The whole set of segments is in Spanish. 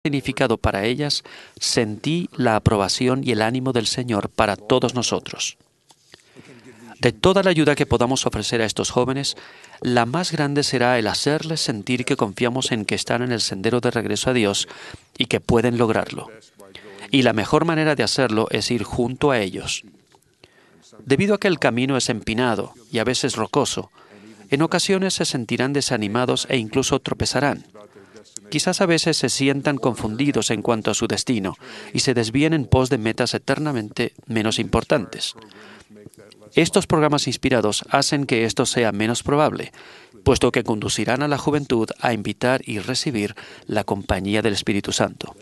significado para ellas, sentí la aprobación y el ánimo del Señor para todos nosotros. De toda la ayuda que podamos ofrecer a estos jóvenes, la más grande será el hacerles sentir que confiamos en que están en el sendero de regreso a Dios y que pueden lograrlo. Y la mejor manera de hacerlo es ir junto a ellos. Debido a que el camino es empinado y a veces rocoso, en ocasiones se sentirán desanimados e incluso tropezarán. Quizás a veces se sientan confundidos en cuanto a su destino y se desvíen en pos de metas eternamente menos importantes. Estos programas inspirados hacen que esto sea menos probable, puesto que conducirán a la juventud a invitar y recibir la compañía del Espíritu Santo.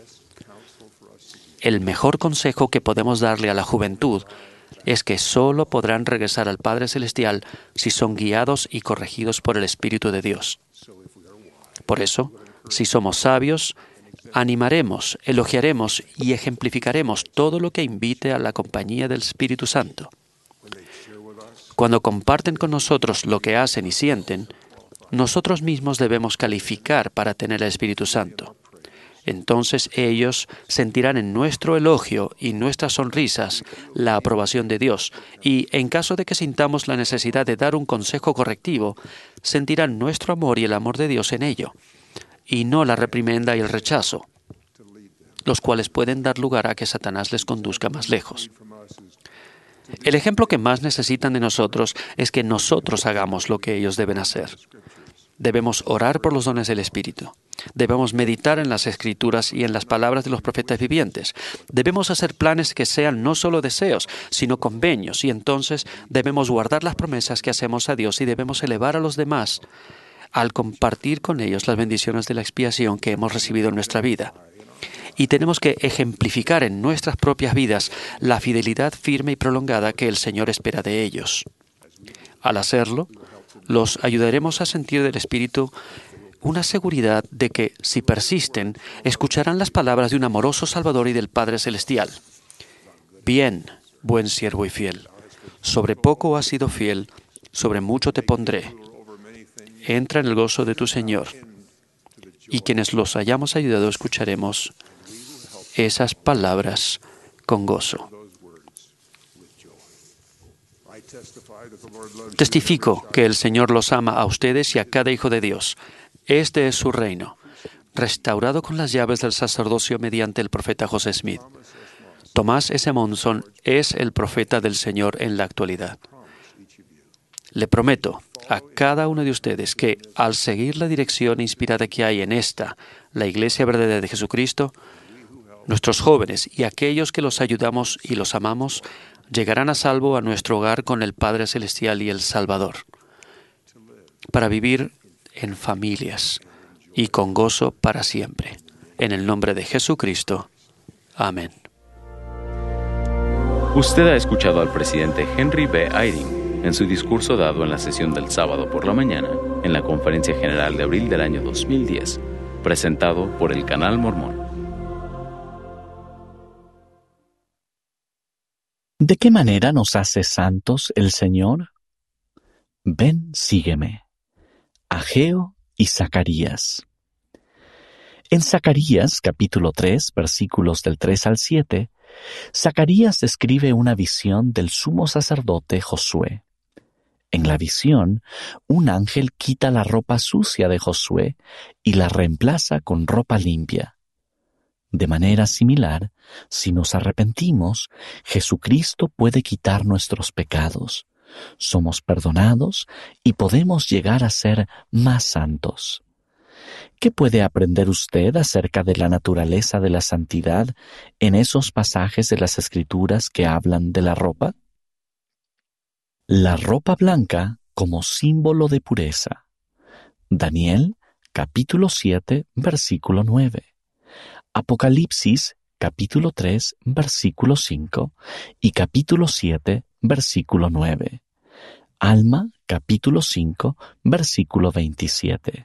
El mejor consejo que podemos darle a la juventud es que solo podrán regresar al Padre Celestial si son guiados y corregidos por el Espíritu de Dios. Por eso, si somos sabios, animaremos, elogiaremos y ejemplificaremos todo lo que invite a la compañía del Espíritu Santo. Cuando comparten con nosotros lo que hacen y sienten, nosotros mismos debemos calificar para tener el Espíritu Santo. Entonces ellos sentirán en nuestro elogio y nuestras sonrisas la aprobación de Dios y, en caso de que sintamos la necesidad de dar un consejo correctivo, sentirán nuestro amor y el amor de Dios en ello, y no la reprimenda y el rechazo, los cuales pueden dar lugar a que Satanás les conduzca más lejos. El ejemplo que más necesitan de nosotros es que nosotros hagamos lo que ellos deben hacer. Debemos orar por los dones del Espíritu. Debemos meditar en las Escrituras y en las palabras de los profetas vivientes. Debemos hacer planes que sean no solo deseos, sino convenios, y entonces debemos guardar las promesas que hacemos a Dios y debemos elevar a los demás al compartir con ellos las bendiciones de la expiación que hemos recibido en nuestra vida. Y tenemos que ejemplificar en nuestras propias vidas la fidelidad firme y prolongada que el Señor espera de ellos. Al hacerlo, los ayudaremos a sentir del Espíritu una seguridad de que, si persisten, escucharán las palabras de un amoroso Salvador y del Padre Celestial. Bien, buen siervo y fiel, sobre poco has sido fiel, sobre mucho te pondré. Entra en el gozo de tu Señor. Y quienes los hayamos ayudado escucharemos esas palabras con gozo. Testifico que el Señor los ama a ustedes y a cada hijo de Dios. Este es su reino, restaurado con las llaves del sacerdocio mediante el profeta José Smith. Tomás S. Monson es el profeta del Señor en la actualidad. Le prometo a cada uno de ustedes que, al seguir la dirección inspirada que hay en esta, la Iglesia Verdadera de Jesucristo, nuestros jóvenes y aquellos que los ayudamos y los amamos llegarán a salvo a nuestro hogar con el Padre Celestial y el Salvador, para vivir en familias y con gozo para siempre. En el nombre de Jesucristo. Amén. Usted ha escuchado al presidente Henry B. Eyring en su discurso dado en la sesión del sábado por la mañana en la Conferencia General de abril del año 2010, presentado por el Canal Mormón. ¿De qué manera nos hace santos el Señor? Ven, sígueme. Ageo y Zacarías. En Zacarías, capítulo 3, versículos del 3 al 7, Zacarías describe una visión del sumo sacerdote Josué. En la visión, un ángel quita la ropa sucia de Josué y la reemplaza con ropa limpia. De manera similar, si nos arrepentimos, Jesucristo puede quitar nuestros pecados. Somos perdonados y podemos llegar a ser más santos. ¿Qué puede aprender usted acerca de la naturaleza de la santidad en esos pasajes de las Escrituras que hablan de la ropa? La ropa blanca como símbolo de pureza. Daniel, capítulo 7, versículo 9. Apocalipsis, capítulo 3, versículo 5 y capítulo 7, versículo 9. Alma, capítulo 5, versículo 27.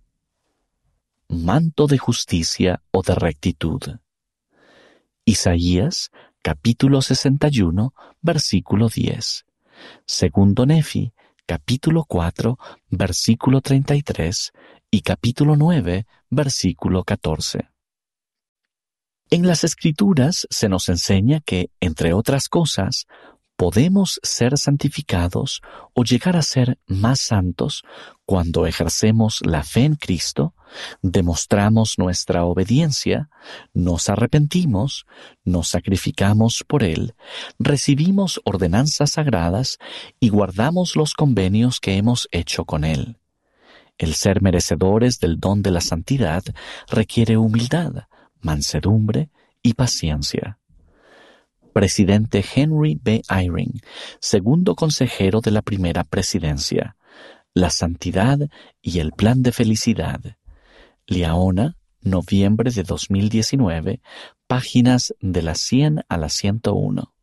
Manto de justicia o de rectitud. Isaías, capítulo 61, versículo 10. Segundo Nefi, capítulo 4, versículo 33 y capítulo 9, versículo 14. En las Escrituras se nos enseña que, entre otras cosas, podemos ser santificados o llegar a ser más santos cuando ejercemos la fe en Cristo, demostramos nuestra obediencia, nos arrepentimos, nos sacrificamos por Él, recibimos ordenanzas sagradas y guardamos los convenios que hemos hecho con Él. El ser merecedores del don de la santidad requiere humildad, mansedumbre y paciencia. Presidente Henry B. Eyring, segundo consejero de la primera presidencia. La santidad y el plan de felicidad. Liaona, noviembre de 2019, páginas de la 100 a la 101.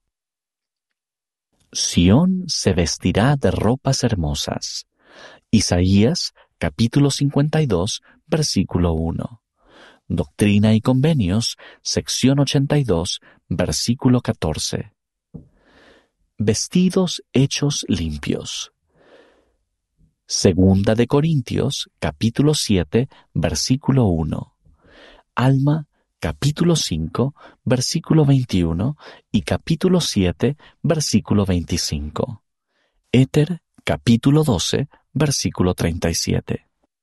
Sión se vestirá de ropas hermosas. Isaías, capítulo 52, versículo 1. Doctrina y Convenios, sección 82, versículo 14. Vestidos hechos limpios. Segunda de Corintios, capítulo 7, versículo 1. Alma, capítulo 5, versículo 21 y capítulo 7, versículo 25. Éter, capítulo 12, versículo 37.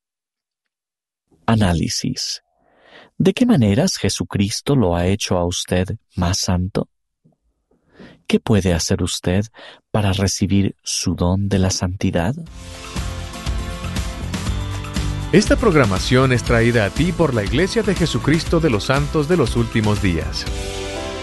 Análisis. ¿De qué maneras Jesucristo lo ha hecho a usted más santo? ¿Qué puede hacer usted para recibir su don de la santidad? Esta programación es traída a ti por la Iglesia de Jesucristo de los Santos de los Últimos Días.